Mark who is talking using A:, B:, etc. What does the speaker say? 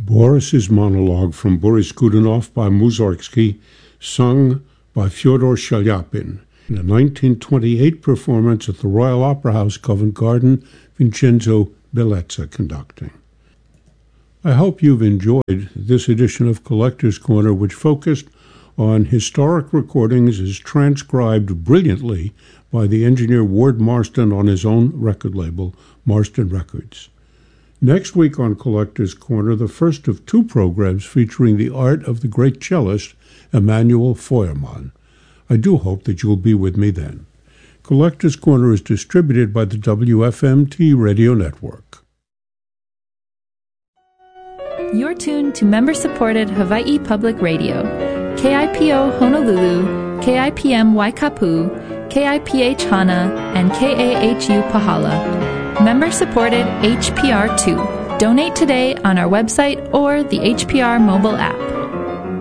A: Boris's monologue from Boris Godunov by Mussorgsky, sung by Fyodor Shaliapin. In a 1928 performance at the Royal Opera House, Covent Garden, Vincenzo Bellezza conducting. I hope you've enjoyed this edition of Collector's Corner, which focused on historic recordings as transcribed brilliantly by the engineer Ward Marston on his own record label, Marston Records. Next week on Collector's Corner, the first of two programs featuring the art of the great cellist Emanuel Feuermann. I do hope that you'll be with me then. Collector's Corner is distributed by the WFMT Radio Network.
B: You're tuned to member-supported Hawaii Public Radio, KIPO Honolulu, KIPM Waikapu, KIPH Hana, and KAHU Pahala. Member-supported HPR2. Donate today on our website or the HPR mobile app.